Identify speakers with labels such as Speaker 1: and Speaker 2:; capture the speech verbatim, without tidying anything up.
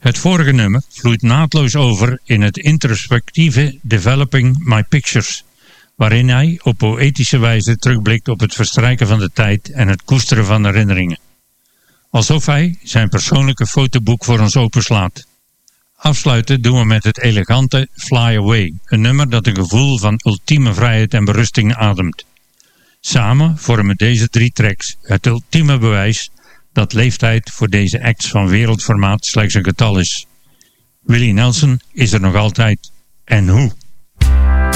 Speaker 1: Het vorige nummer vloeit naadloos over in het introspectieve Developing My Pictures, waarin hij op poëtische wijze terugblikt op het verstrijken van de tijd en het koesteren van herinneringen. Alsof hij zijn persoonlijke fotoboek voor ons openslaat. Afsluiten doen we met het elegante Fly Away, een nummer dat een gevoel van ultieme vrijheid en berusting ademt. Samen vormen deze drie tracks het ultieme bewijs dat leeftijd voor deze acts van wereldformaat slechts een getal is. Willie Nelson is er nog altijd. En hoe?